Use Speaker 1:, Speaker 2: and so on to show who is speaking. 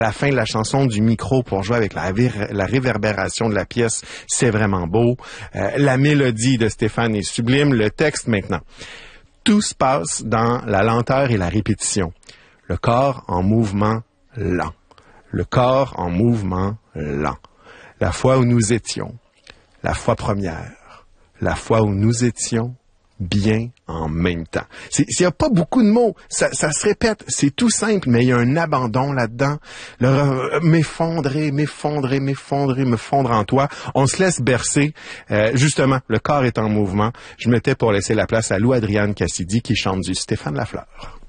Speaker 1: la fin de la chanson du micro pour jouer avec la réverbération de la pièce, c'est vraiment beau. La mélodie de Stéphane est sublime. Le texte maintenant. Tout se passe dans la lenteur et la répétition. Le corps en mouvement lent. Le corps en mouvement lent. La fois où nous étions. La fois première. La fois où nous étions bien en même temps. Il n'y a pas beaucoup de mots, ça se répète, c'est tout simple, mais il y a un abandon là-dedans. M'effondrer, me fondre en toi. On se laisse bercer. Justement, le corps est en mouvement. Je me tais pour laisser la place à Lou Adrienne Cassidy qui chante du Stéphane Lafleur.